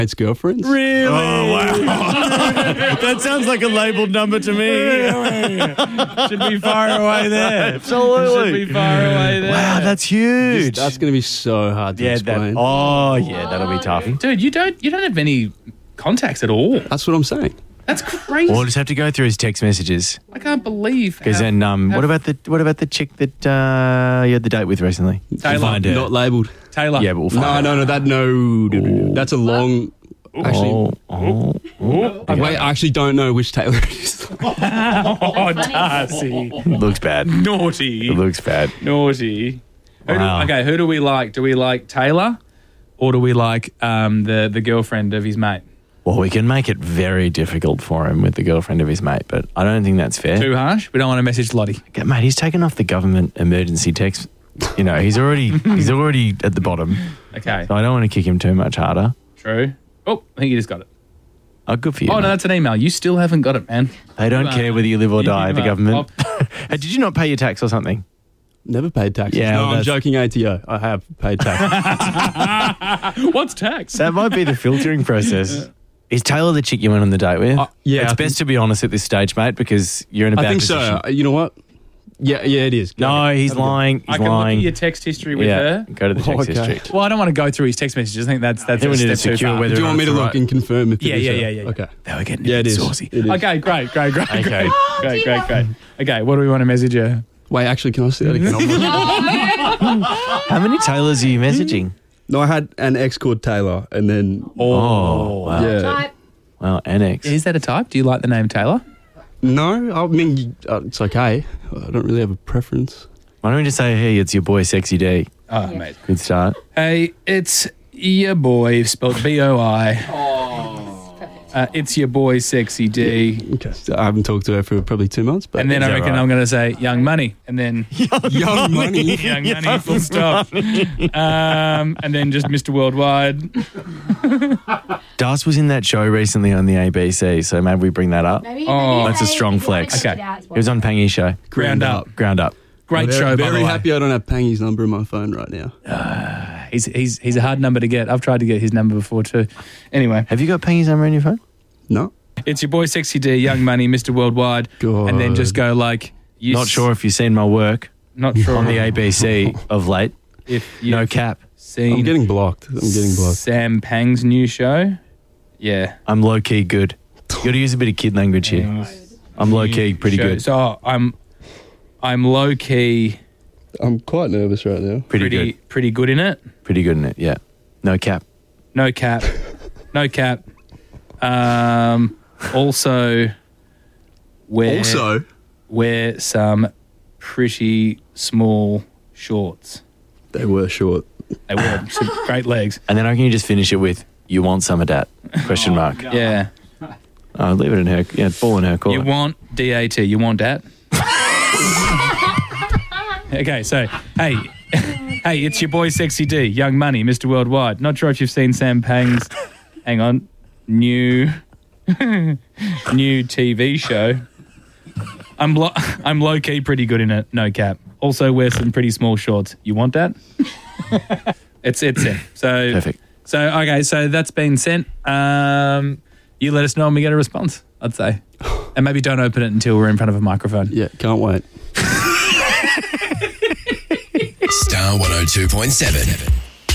Mates' girlfriends. Really? Oh, wow. That sounds like a labelled number to me. Should be far away there. Absolutely. Should be far away there. Wow, that's huge. That's going to be so hard to explain. That'll be tough. Dude, you don't have any contacts at all. That's what I'm saying. That's crazy. We'll just have to go through his text messages. I can't believe. Because then, what about the chick that you had the date with recently? Taylor. We'll find out. Not labelled. Taylor? Yeah, but we'll find out. No. That's a long. Actually, wait. I actually don't know which Taylor it is. Oh, Darcy. Looks bad. Naughty. It looks bad. Naughty. Wow. Who do we like? Do we like Taylor or do we like the girlfriend of his mate? Well, we can make it very difficult for him with the girlfriend of his mate, but I don't think that's fair. Too harsh? We don't want to message Lottie. Okay, mate, he's taken off the government emergency text. You know, he's already at the bottom. Okay. So I don't want to kick him too much harder. True. Oh, I think you just got it. Oh, good for you. Oh, mate. no, that's an email. You still haven't got it, man. They don't care whether you live or die, the government. Hey, did you not pay your tax or something? Never paid taxes. Yeah, no, well, I'm joking, ATO. I have paid tax. What's tax? That might be the filtering process. Is Taylor the chick you went on the date with? Yeah, It's best to be honest at this stage, mate, because you're in a bad I think position. so. You know what? Yeah, it is. No, he's lying. I He's can lying. look at your text history with yeah, her. go to the text Okay. history. Well, I don't want to go through his text messages. I think that's Then we a need to step too secure far. whether Do you want me to it's look right. and confirm if it is? Yeah. Okay. Now we're getting Yeah, it is. saucy. It is. Okay, great. Okay. Great. Okay, what do we want to message her? Wait, actually, can I see that again? How many Taylors are you messaging? No, I had an ex called Taylor, and then Oh, wow. yeah. Well, NX. Is that a type? Do you like the name Taylor? No, I mean it's okay. I don't really have a preference. Why don't we just say, hey, it's your boy, Sexy D. Oh, mate. Good start. Hey, it's your boy, spelled B-O-I. It's your boy, Sexy D. Okay, so I haven't talked to her for probably 2 months, but And then Is I that reckon right? I'm going to say Young Money. And then young money. Young Money, full stop. And then just Mr. Worldwide. Das was in that show recently on the ABC, so maybe we bring that up. Maybe That's a say strong if you wanna flex. check Okay. it out, it's He was on Pangy's show. Ground up. Ground up. Great Very, show, by the very way. happy I don't have Pangy's number in my phone right now. He's a hard number to get. I've tried to get his number before too. Anyway, Have you got Pangy's number on your phone? No. it's your boy, Sexy D, Young Money, Mr. Worldwide. God. And then just go like... Not sure if you've seen my work Not sure on the ABC of late. if you've No cap. seen I'm getting blocked. Sam Pang's new show. Yeah. I'm low-key good. You got to use a bit of kid language here. I'm low-key pretty Show. good. So I'm low key I'm quite nervous right now. Pretty good. pretty good in it. Pretty good in it, yeah. No cap. No cap. No cap. Also wear some pretty small shorts. They were short. They were some great legs. And then I can just finish it with, you want some of that? Question mark. Yeah. Oh, leave it in her. Yeah, ball in her court. You want DAT. You want that? Okay, so, hey, it's your boy Sexy D, Young Money, Mr. Worldwide. Not sure if you've seen Sam Pang's, hang on, new TV show. I'm low-key pretty good in it, no cap. Also wear some pretty small shorts. You want that? It's it. So Perfect. So, okay, so that's been sent. You let us know when we get a response, I'd say. And maybe don't open it until we're in front of a microphone. Yeah, can't wait. Star 102.7.